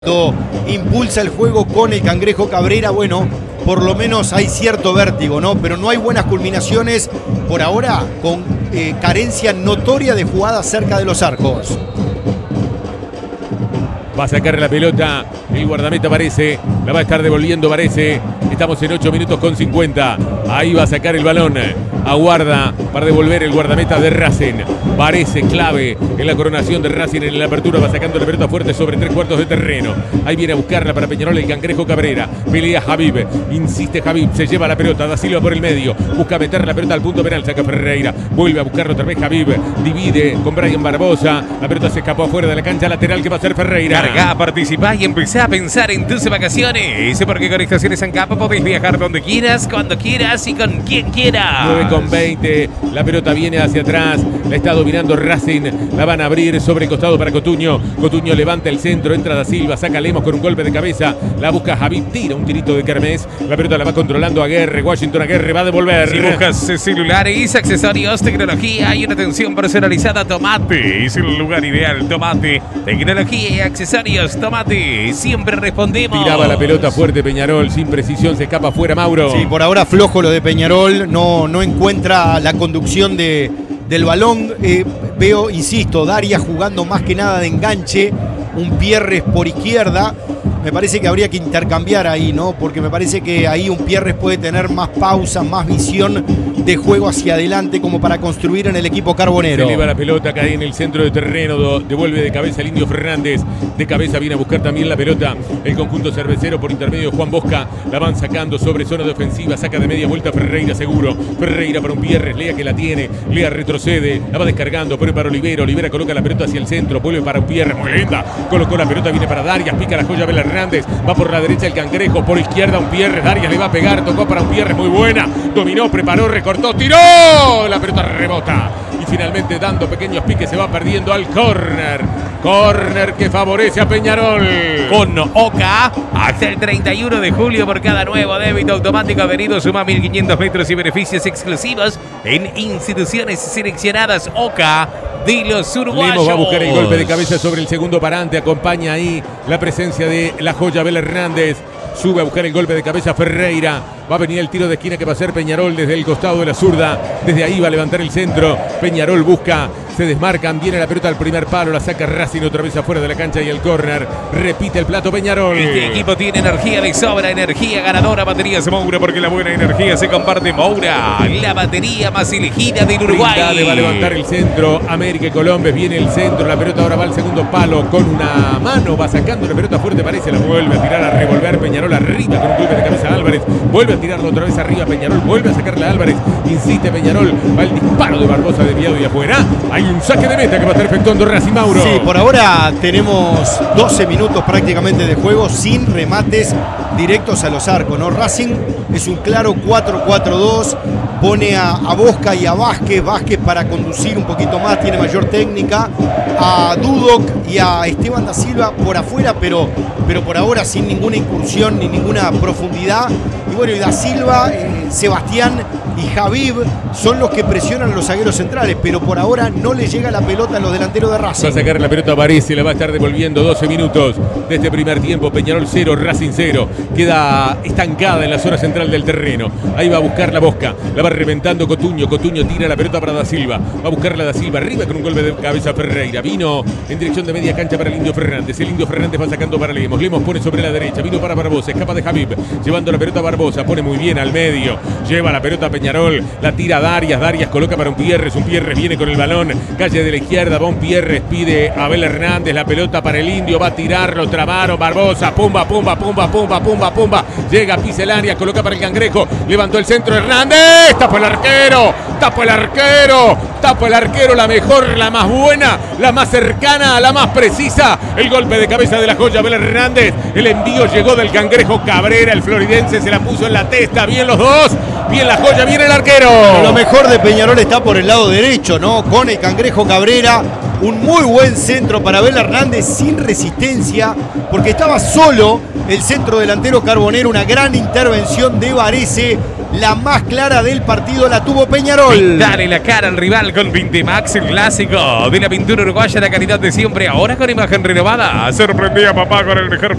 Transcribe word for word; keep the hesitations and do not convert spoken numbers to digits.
Impulsa el juego con el Cangrejo Cabrera. Bueno, por lo menos hay cierto vértigo, ¿no? Pero no hay buenas culminaciones por ahora, con eh, carencia notoria de jugadas cerca de los arcos. Va a sacar la pelota, el guardameta Varese, la va a estar devolviendo Varese. Estamos en ocho minutos con cincuenta. Ahí va a sacar el balón. Aguarda para devolver el guardameta de Racing. Varese, clave en la coronación de Racing en la apertura. Va sacando la pelota fuerte sobre tres cuartos de terreno. Ahí viene a buscarla para Peñarol el Cangrejo Cabrera. Pelea Javib. Insiste Javib. Se lleva la pelota. Da Silva por el medio. Busca meter la pelota al punto penal. Saca Ferreira. Vuelve a buscarlo otra vez Javib. Divide con Brian Barbosa. La pelota se escapó afuera de la cancha lateral que va a ser Ferreira. Carga, participá y empezá a pensar en tus vacaciones. Porque con Estaciones Ancapa podéis viajar donde quieras, cuando quieras y con quien quieras. nueve con veinte. La pelota viene hacia atrás. La está dominando Racing. La van a abrir sobre el costado para Cotuño. Cotuño levanta el centro. Entra Da Silva. Saca Lemos con un golpe de cabeza. La busca Javib. Tira un tirito de Kermés. La pelota la va controlando Aguerre. Washington Aguerre va a devolver. Si buscas celulares, accesorios, tecnología y una atención personalizada, Tomate es el lugar ideal. Tomate, tecnología y accesorios, Tomate. Siempre respondemos. Tiraba la pelota fuerte Peñarol. Sin precisión se escapa fuera Mauro. Sí, por ahora flojo lo de Peñarol. No, no encuentra la conducción de, del balón. Eh, veo, insisto, Darias jugando más que nada de enganche. Un Pierres por izquierda. Me parece que habría que intercambiar ahí, ¿no? Porque me parece que ahí un Pierres puede tener más pausa, más visión de juego hacia adelante como para construir en el equipo carbonero. Se eleva la pelota, cae en el centro de terreno, devuelve de cabeza el Indio Fernández. De cabeza viene a buscar también la pelota el conjunto cervecero por intermedio de Juan Bosca. La van sacando sobre zona de ofensiva, saca de media vuelta Ferreira seguro. Ferreira para un Pierres, Lea que la tiene, Lea retrocede, la va descargando, pone para Olivera, Olivera coloca la pelota hacia el centro, vuelve para un Pierres, muy linda. Colocó la pelota, viene para Darias, pica la joya Bela Hernández, va por la derecha el Cangrejo, por izquierda un Pierres, Darias le va a pegar, tocó para un Pierres, muy buena, dominó, preparó, recortó, tiró, la pelota rebota y finalmente dando pequeños piques se va perdiendo al córner, córner que favorece a Peñarol. Con Oca, hasta el treinta y uno de julio por cada nuevo débito automático adherido suma mil quinientos metros y beneficios exclusivos en instituciones seleccionadas. Oca de los uruguayos. Lemos va a buscar el golpe de cabeza sobre el segundo parante. Acompaña ahí la presencia de la joya Bela Hernández. Sube a buscar el golpe de cabeza Ferreira. Va a venir el tiro de esquina que va a ser Peñarol desde el costado de la zurda. Desde ahí va a levantar el centro. Peñarol busca, se desmarcan, viene la pelota al primer palo, la saca Racing otra vez afuera de la cancha y el córner. Repite el plato Peñarol. Este equipo tiene energía de sobra, energía ganadora, baterías Moura, porque la buena energía se comparte. Moura, la batería más elegida del Uruguay. Brindade va a levantar el centro. América y Colombes viene el centro. La pelota ahora va al segundo palo con una mano. Va sacando la pelota fuerte, parece. La vuelve a tirar, a revolver Peñarol arriba con un golpe de cabeza Álvarez. Vuelve a tirarlo otra vez arriba Peñarol. Vuelve a sacarle a Álvarez. Insiste Peñarol. Va el disparo de Barbosa desviado y afuera. Hay un saque de meta que va a estar efectuando Racing, Mauro. Sí, por ahora tenemos doce minutos prácticamente de juego sin remates directos a los arcos, ¿no? Racing es un claro cuatro cuatro dos. Pone a, a Bosca y a Vázquez. Vázquez para conducir un poquito más, tiene mayor técnica. A Dudok y a Esteban Da Silva por afuera, pero, pero por ahora sin ninguna incursión ni ninguna profundidad. Y bueno, y Da Silva, eh, Sebastián y Javib son los que presionan a los zagueros centrales, pero por ahora no le llega la pelota a los delanteros de Racing. Va a sacar la pelota a Varese, la va a estar devolviendo. Doce minutos de este primer tiempo. Peñarol cero, Racing cero. Queda estancada en la zona central del terreno. Ahí va a buscar la Bosca, la va reventando Cotuño. Cotuño tira la pelota para Da Silva. Va a buscarla Da Silva arriba con un golpe de cabeza Ferreira. Vino en dirección de media cancha para el Indio Fernández. El Indio Fernández va sacando para Lemos. Lemos pone sobre la derecha. Vino para Barbosa. Escapa de Javib. Llevando la pelota a Barbosa. Pone muy bien al medio. Lleva la pelota a Peñarol. La tira Darias. Darias coloca para un Pierres. Un Pierres viene con el balón. Calle de la izquierda. Va un Pierres. Pide a Bela Hernández. La pelota para el Indio. Va a tirarlo. Trabaron. Barbosa. Pumba, pumba, pumba, pumba, pumba, pumba. Llega, pisa el área. Coloca para el Cangrejo. Levantó el centro Hernández. Tapó el arquero. Tapó el arquero. Tapó el arquero. La mejor, la más buena, la más cercana, la más precisa. El golpe de cabeza de la joya Bela Hernández. El envío llegó del Cangrejo Cabrera. El floridense se la puso en la testa. Bien los dos. dos. Bien la joya, viene el arquero. Pero lo mejor de Peñarol está por el lado derecho, ¿no? Con el Cangrejo Cabrera. Un muy buen centro para Abel Hernández sin resistencia, porque estaba solo el centro delantero Carbonero. Una gran intervención de Varese. La más clara del partido la tuvo Peñarol. Dale la cara al rival con Pintemax, el clásico de la pintura uruguaya, la calidad de siempre. Ahora con imagen renovada. Sorprendía papá con el mejor